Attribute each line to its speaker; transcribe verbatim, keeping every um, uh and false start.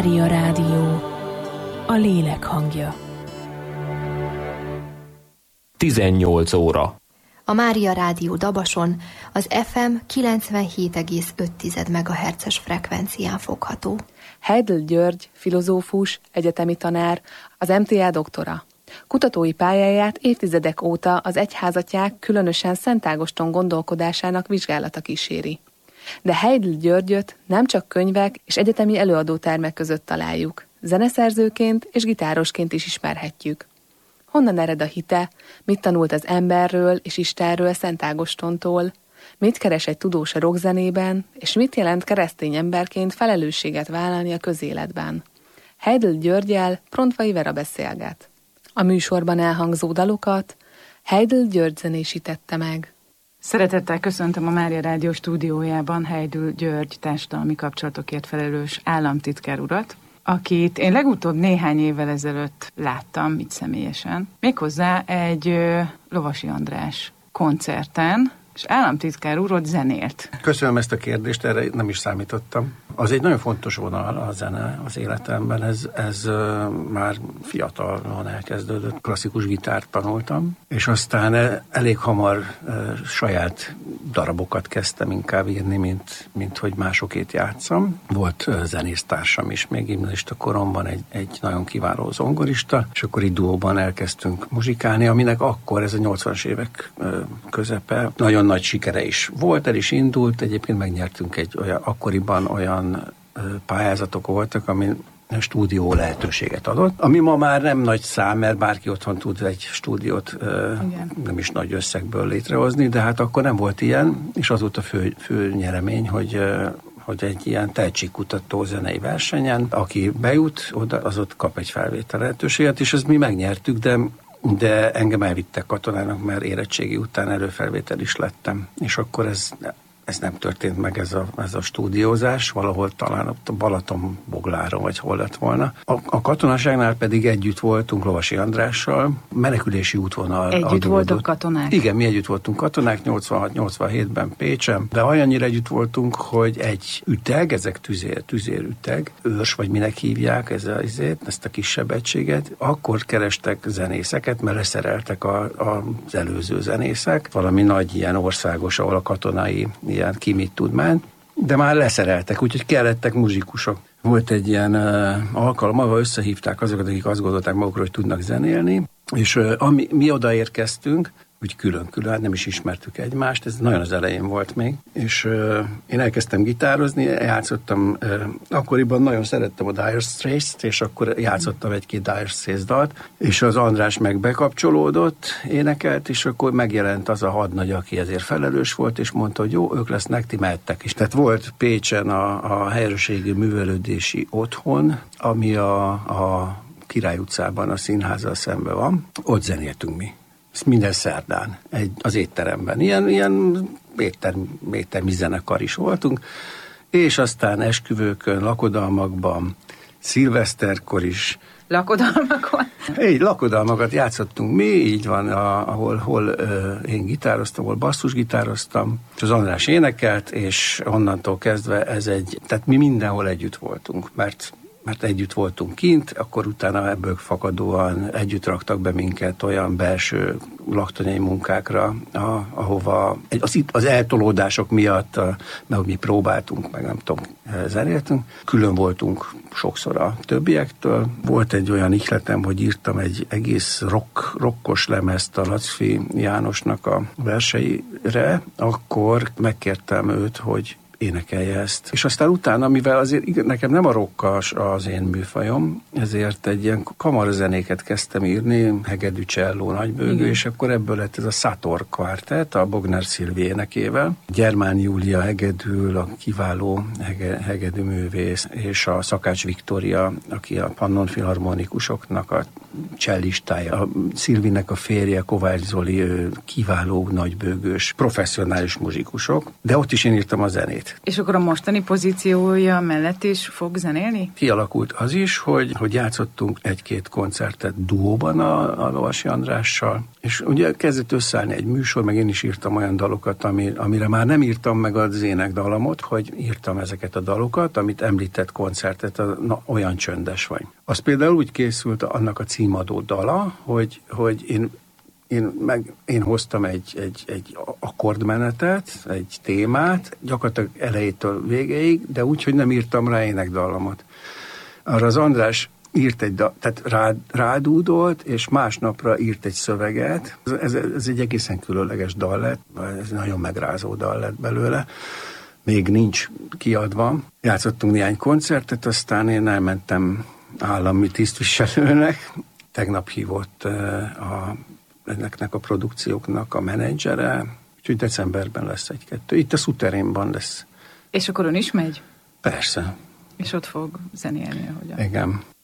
Speaker 1: Mária Rádió, a lélek hangja.
Speaker 2: tizennyolc óra.
Speaker 3: A Mária Rádió Dabason az ef em kilencvenhét egész öt megahertzes frekvencián fogható.
Speaker 4: Heidl György, filozófus, egyetemi tanár, az em té á doktora. Kutatói pályáját évtizedek óta az egyházatják, különösen Szent Ágoston gondolkodásának vizsgálata kíséri. De Heidl Györgyöt nem csak könyvek és egyetemi előadótermek között találjuk. Zeneszerzőként és gitárosként is ismerhetjük. Honnan ered a hite, mit tanult az emberről és Istenről Szent Ágostontól, mit keres egy tudós a rockzenében, és mit jelent keresztény emberként felelősséget vállalni a közéletben. Heidl Györggyel Prontvai Vera beszélget. A műsorban elhangzó dalokat Heidl György zenésítette meg.
Speaker 5: Szeretettel köszöntöm a Mária Rádió stúdiójában Heidl György társadalmi kapcsolatokért felelős államtitkár urat, akit én legutóbb néhány évvel ezelőtt láttam itt személyesen, méghozzá egy ö, Lovasi András koncerten, és államtitkár úr ott zenélt.
Speaker 6: Köszönöm ezt a kérdést, erre nem is számítottam. Az egy nagyon fontos vonal a zene az életemben, ez, ez uh, már fiatalon elkezdődött. Klasszikus gitárt tanultam, és aztán elég hamar uh, saját darabokat kezdtem inkább írni, mint, mint hogy másokét játszam. Volt uh, zenésztársam is, még gimnazista koromban egy, egy nagyon kiváló zongorista, és akkor így duóban elkezdtünk muzsikálni, aminek akkor, ez a nyolcvanas évek uh, közepe, nagyon nagy sikere is volt, el is indult, egyébként megnyertünk egy olyan, akkoriban olyan pályázatok voltak, ami stúdió lehetőséget adott, ami ma már nem nagy szám, mert bárki otthon tud egy stúdiót Igen. nem is nagy összegből létrehozni, de hát akkor nem volt ilyen, és az volt a fő, fő nyeremény, hogy hogy egy ilyen tehetségkutató zenei versenyen, aki bejut, oda, az ott kap egy felvétel lehetőséget, és ezt mi megnyertük, de de engem elvittek katonának, mert érettségi után előfelvétel is lettem, és akkor ez, ez nem történt meg, ez a, ez a stúdiózás, valahol talán ott a Balatonbogláron, vagy hol lett volna. A, a katonaságnál pedig együtt voltunk Lovasi Andrással, menekülési útvonal
Speaker 5: Együtt
Speaker 6: adódott.
Speaker 5: voltak katonák?
Speaker 6: Igen, mi együtt voltunk katonák, nyolcvanhat nyolcvanhétben Pécsen, de olyannyira együtt voltunk, hogy egy üteg, ezek tüzér, tüzérüteg, őrs, vagy minek hívják ez a, ezért, ezt a kisebb egységet, akkor kerestek zenészeket, mert leszereltek a, a, az előző zenészek, valami nagy ilyen országos, ahol a katonai ilyen ki mit tud ment, de már leszereltek, úgyhogy kellettek muzsikusok. Volt egy ilyen uh, alkalom, ahol összehívták azokat, akik azt gondolták magukról, hogy tudnak zenélni, és uh, ami, mi odaérkeztünk, úgy külön-külön, nem is ismertük egymást, ez nagyon az elején volt még, és uh, én elkezdtem gitározni, játszottam, uh, akkoriban nagyon szerettem a Dire Straits-t, és akkor játszottam egy-két Dire Straits dalt, és az András meg bekapcsolódott, énekelt, és akkor megjelent az a hadnagy, aki ezért felelős volt, és mondta, hogy jó, ők lesznek, ti mehettek is. Tehát volt Pécsen a, a helyőrségi művelődési otthon, ami a, a Király utcában a színházzal szemben van, ott zenéltünk mi. Ezt minden szerdán, egy, az étteremben. Ilyen, ilyen étterm, éttermi zenekar is voltunk, és aztán esküvőkön, lakodalmakban, szilveszterkor is.
Speaker 5: Lakodalmakon?
Speaker 6: Így, lakodalmakat játszottunk mi, így van, a, ahol hol, uh, én gitároztam, ahol basszusgitároztam, és az András énekelt, és onnantól kezdve ez egy, tehát mi mindenhol együtt voltunk, mert mert együtt voltunk kint, akkor utána ebből fakadóan együtt raktak be minket olyan belső laktanyai munkákra, ahova az, az eltolódások miatt, mert mi próbáltunk, meg nem tudom, zenéltünk. Külön voltunk sokszor a többiektől. Volt egy olyan ihletem, hogy írtam egy egész rock, rockos lemezt a Lacfi Jánosnak a verseire, akkor megkértem őt, hogy énekelje ezt. És aztán utána, mivel azért nekem nem a rock az én műfajom, ezért egy ilyen kamarazenéket kezdtem írni, hegedű, cselló, nagybőgő, és akkor ebből lett ez a Sator Quartet, a Bogner Szilvi énekével. Gyermán Júlia hegedül, a kiváló hege, hegedű művész, és a Szakács Viktória, aki a Pannon Filharmonikusoknak a cellistája. A Szilvinek a férje, Kovács Zoli, ő kiváló, nagybőgős, professzionális muzsikusok, de ott is én írtam a zenét. zenét.
Speaker 5: És akkor a mostani pozíciója mellett is fog zenélni?
Speaker 6: Kialakult az is, hogy, hogy játszottunk egy-két koncertet duóban a, a Lovasi Andrással, és ugye kezdett összeállni egy műsor, meg én is írtam olyan dalokat, ami, amire már nem írtam meg az énekdalamot, hogy írtam ezeket a dalokat, amit említett koncertet, a, na, olyan csöndes vagy. Az például úgy készült annak a címadó dala, hogy, hogy én Én, meg, én hoztam egy, egy, egy akkordmenetet, egy témát, gyakorlatilag elejétől végéig, de úgy, hogy nem írtam rá énekdallamot. Arra az András írt egy, da, tehát rád, rádúdolt, és másnapra írt egy szöveget. Ez, ez egy egészen különleges dal lett, ez nagyon megrázó dal lett belőle. Még nincs kiadva. Játszottunk néhány koncertet, aztán én elmentem állami tisztviselőnek. Tegnap hívott a ennek a produkcióknak a menedzsere, úgyhogy decemberben lesz egy-kettő. Itt a Szuterénban lesz.
Speaker 5: És akkor ön is megy?
Speaker 6: Persze.
Speaker 5: És ott fog zenélni, ahogyan.
Speaker 6: Igen.